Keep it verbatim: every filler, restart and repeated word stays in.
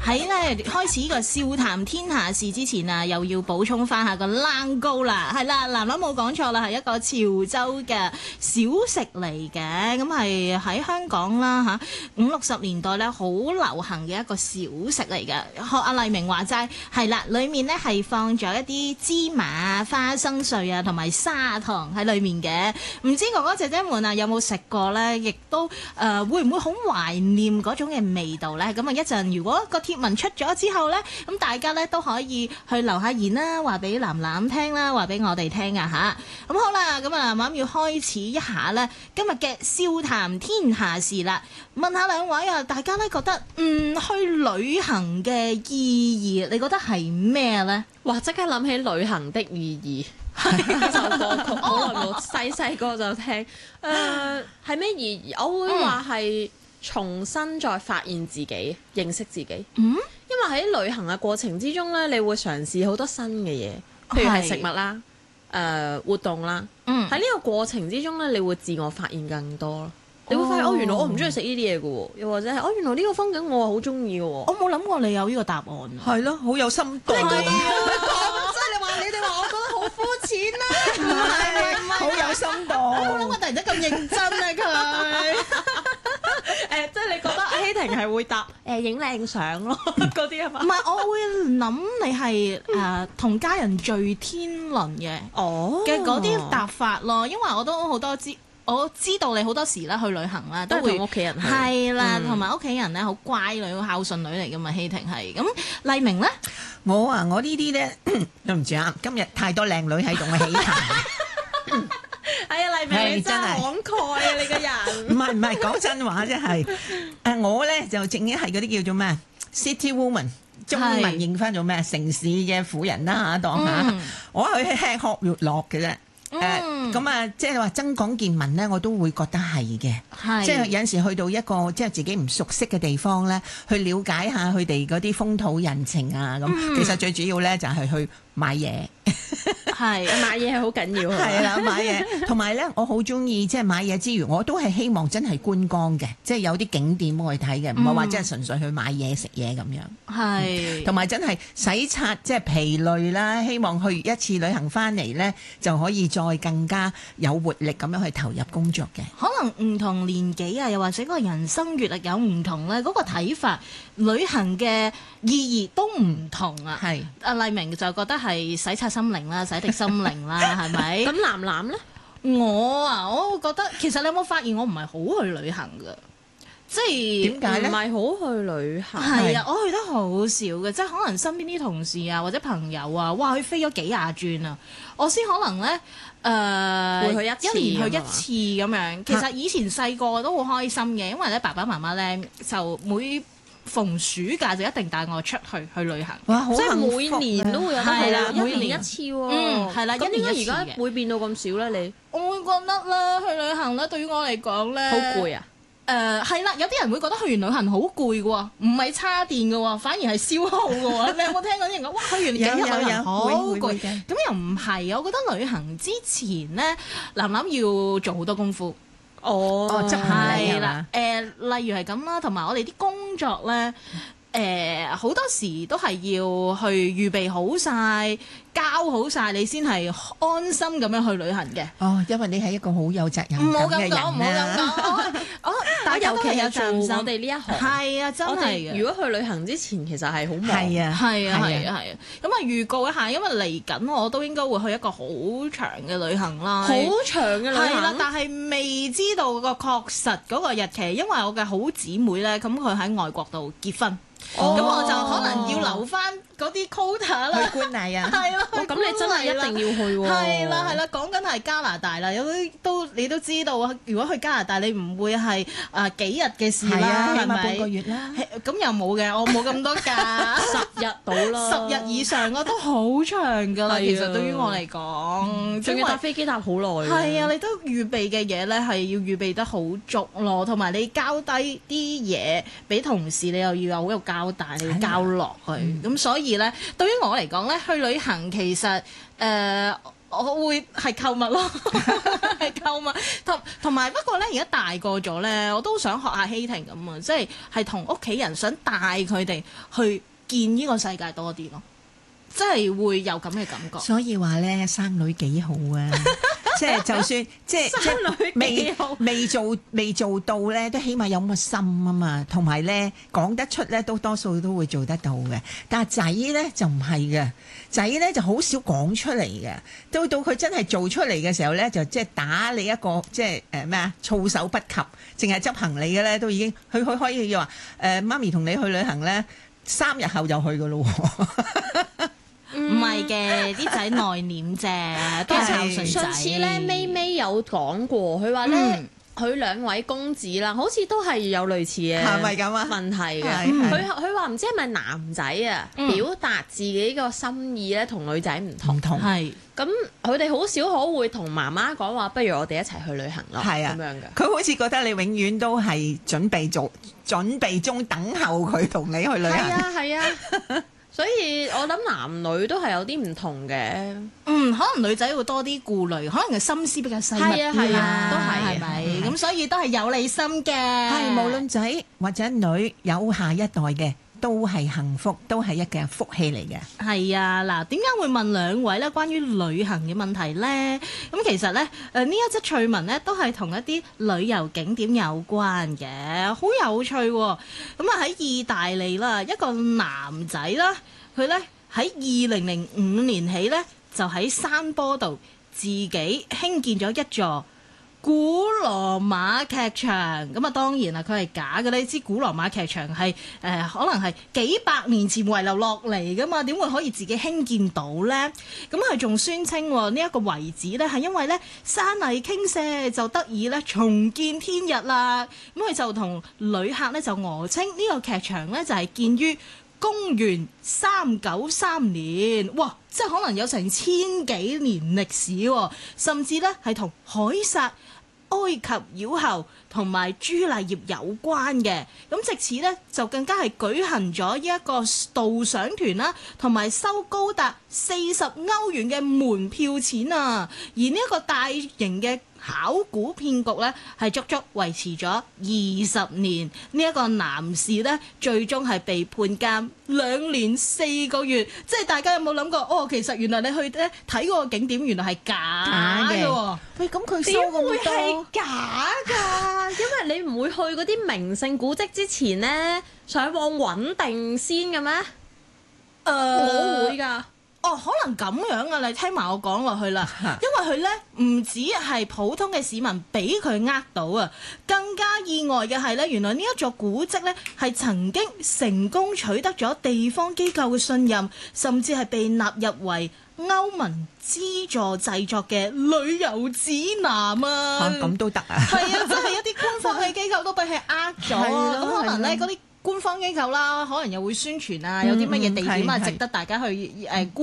喺咧開始呢個笑談天下事之前啊，又要補充翻下個冷糕啦。係啦，男人冇講錯啦，係一個潮州嘅小食嚟嘅，咁係喺香港啦嚇五六十年代咧好流行嘅一個小食嚟嘅。學阿黎明話齋係啦，裡面咧係放咗一啲芝麻、花生碎啊同埋砂糖喺裡面嘅。唔知哥哥姐姐們啊有冇食過咧？亦都誒、呃、會唔會好懷念嗰種嘅味道咧？咁啊一陣如果個貼文出咗之後咧，咁大家咧都可以去留下言啦，話俾藍藍聽啦，話俾我哋聽啊吓，咁好啦，咁啊藍藍要開始一下咧今日嘅笑談天下事啦。問下兩位啊，大家咧覺得嗯去旅行嘅意義，你覺得係咩咧？ 哇！即刻諗起旅行的意義。呢首歌曲好耐冇，細細個就聽。誒係咩意義？我會話係重新再發現自己，認識自己。 嗯， 因為喺旅行嘅過程之中咧，你會嘗試好多新嘅嘢，譬如係食物啦、誒、呃、活動啦。 嗯， 喺呢個過程之中咧，你會自我發現更多咯。你會發現哦，原來我唔中意食呢啲嘢嘅喎，又或者係哦，原來呢個風景我好中意嘅喎。 我冇諗過你有呢個答案。 係咯，好有深度。 你覺得？ 即係你話你哋話我覺得好膚淺啦， 唔係唔係， 好有深度。 我冇諗過突然間咁認真啊佢。 誒，即係你覺得阿希婷係會答誒影靚相咯嗰啲係嘛？ 唔係，我會諗你係誒同家人聚天倫嘅哦嘅嗰啲答法咯，因為我都好多知。我知道你好多時咧去旅行啦， 都會同屋企人去。 係啦，同埋屋企人咧好乖女、好孝順女嚟噶嘛。希婷係咁，黎明咧， 我啊，我呢啲咧對唔住啊，今日太多靚女喺度，我起痰。 係啊，黎明你真係慷慨啊！你個人唔係唔係講真話啫，係誒我咧就正經係嗰啲叫做咩 City Woman， 中文認翻做咩城市嘅婦人啦嚇，當下、嗯、我去吃喝娛樂嘅啫。誒咁啊，即係話增廣見聞咧，我都會覺得係嘅。係即係有陣時去到一個即係自己唔熟悉嘅地方咧，去了解下佢哋嗰啲風土人情啊咁。嗯、其實最主要咧就係去買嘢。 係買嘢係好緊要。 係啦，買嘢同埋咧，我好中意即係買嘢之餘，我都係希望真係觀光嘅，即係有啲景點我去睇嘅，唔係話真係純粹去買嘢食嘢咁樣。係同埋真係洗刷即係疲累啦，希望去一次旅行翻嚟咧就可以再更加有活力咁樣去投入工作嘅。 可能唔同年紀啊，又或者嗰個人生閲歷有唔同咧，嗰、嗰個睇法旅行嘅意義都唔同啊。係阿黎明就覺得係洗刷心靈啦，洗滌心靈啦，係咪？ 咁藍藍咧？ 我啊，我會覺得其實你有冇發現我唔係好去旅行㗎？即係點解咧？唔係好去旅行。 係啊，我去得好少嘅，即係可能身邊啲同事啊或者朋友啊，哇，佢飛咗幾廿轉啊，我先可能咧誒、呃、 會去一次， 一年去一次咁樣。其實以前細個都好開心嘅，因為咧爸爸媽媽咧就每逢暑假就一定帶我出去去旅行。 哇，好即係幸福每年都會有得去啦， 每年一次喎。 嗯，係啦，一年一次嘅。 而家會變到咁少咧？你我會覺得啦，去旅行咧對於我嚟講咧， 好攰啊！ 誒係啦，有啲人會覺得去完旅行好攰嘅喎，唔係叉電嘅喎，反而係消耗嘅喎。你有冇聽過啲人講？哇，去完幾日旅行好攰，咁又唔係。我覺得旅行之前咧，藍藍要做好多功夫。 哦，執行李係嘛？ 誒，例如係咁啦，同埋我哋啲工作咧。誒好、呃、多時都係要去預備好晒、交好晒，你先係安心咁樣去旅行嘅。 哦，因為你係一個好有責任感嘅人啦。 唔好咁講，唔好咁講。我大家都係有責任。 我哋呢一行係啊，真係嘅。 如果去旅行之前，其實係好忙。 係啊， 係啊，係啊，係啊。咁啊，預告一下，因為嚟緊我都應該會去一個好長嘅旅行啦。 好長嘅旅行。 係啦，但係未知道個確實嗰個日期，因為我嘅好姊妹咧，咁佢喺外國度結婚。咁、哦、我就可能要留翻嗰啲 quota 啦， 去觀禮啊， 係咯， 咁你真係一定要去喎， 係啦係啦，講緊係加拿大啦，有啲都你都知道啊，如果去加拿大你唔會係啊幾日嘅事啦，係咪？起碼半個月啦，咁又冇嘅，我冇咁多假， 十日到啦， 十日以上我都好長㗎啦，其實對於我嚟講， 仲要搭飛機搭好耐， 係啊，你都預備嘅嘢咧係要預備得好足咯，同埋你交低啲嘢俾同事，你又要有一個交代，你要交落去，咁、嗯、所以咧，對於我嚟講咧，去旅行其實誒、呃， 我會係購物咯，係購物。同同埋不過咧，而家大個咗咧，我都想學下希婷咁啊，即係係同屋企人想帶佢哋去見呢個世界多啲咯，即係會有咁嘅感覺。 所以話咧，生女幾好啊！即係就算即係即係未未做未做到咧，都起碼有咁嘅心啊嘛。同埋咧講得出咧，都多數都會做得到嘅。但係仔咧就唔係嘅，仔咧就好少講出嚟嘅。到到佢真係做出嚟嘅時候咧，就即係打你一個即係誒咩啊，措手不及，淨係執行李嘅咧都已經，佢佢可以話誒媽咪同你去旅行咧，三日後就去㗎咯。 唔係嘅，啲仔內斂啫，都係孝順仔。 上次咧，咪咪有講過，佢話咧，佢兩位公子啦，好似都係有類似嘅係咪咁啊問題嘅。 係佢佢話唔知係咪男仔啊，表達自己個心意咧，同女仔唔同。 唔同係咁，佢哋好少可會同媽媽講話，不如我哋一齊去旅行咯。 係啊， 咁樣嘅。 佢好似覺得你永遠都係準備做準備中等候佢同你去旅行。 係啊，係啊。所以我諗男女都係有啲唔同嘅， 嗯，可能女仔會多啲顧慮，可能佢心思比較細密啲係啊係啦， 啊都係係咪？咁所以都係有你心嘅。 係無論仔或者女有下一代嘅，都係幸福，都係一嘅福氣嚟嘅。 係啊，嗱，點解會問兩位咧關於旅行嘅問題咧？咁其實咧，誒呢一則趣聞咧都係同一啲旅遊景點有關嘅，好有趣喎。咁啊喺意大利啦，一個男仔啦，佢咧喺二零零五年起咧就喺山坡度自己興建咗一座古羅馬劇場。咁啊當然啦，佢係假嘅。你知古羅馬劇場係誒、呃、可能係幾百年前遺留落嚟噶嘛，點會可以自己興建到呢？咁佢仲宣稱呢一個遺址呢係因為呢山泥傾瀉就得以呢重見天日啦。咁佢就同旅客呢就訛稱呢個劇場呢就係建於公元三九三年，哇！即係可能有成千幾年歷史喎，甚至咧係同凱撒、埃及妖后同埋朱麗葉有關嘅。咁藉此咧就更加係舉行咗呢一個導賞團啦，同埋收高達四十歐元嘅門票錢啊！而呢一個大型嘅考古騙局咧，係足足維持咗二十年。呢、這、一個男士咧，最終係被判監兩年四個月。即係大家有冇諗過？哦，其實原來你去咧睇嗰個景點，原來係假嘅喎。 喂，咁佢收點會咁係多？ 假㗎？因為你唔會去嗰啲名勝古蹟之前咧，上網揾定先嘅咩？誒、 呃， 我會㗎。 哦，可能咁樣啊！你聽埋我講落去啦，因為佢咧唔止係普通嘅市民俾佢呃到啊，更加意外嘅係咧，原來呢一座古蹟咧係曾經成功取得咗地方機構嘅信任，甚至係被納入為歐盟資助製作嘅旅遊指南啊！ 咁都得啊？ 係啊，即係一啲官方嘅機構都俾佢呃咗啊！咁可能咧嗰啲官方機構啦，可能又會宣傳啊，有啲乜嘢地點啊，值得大家去誒。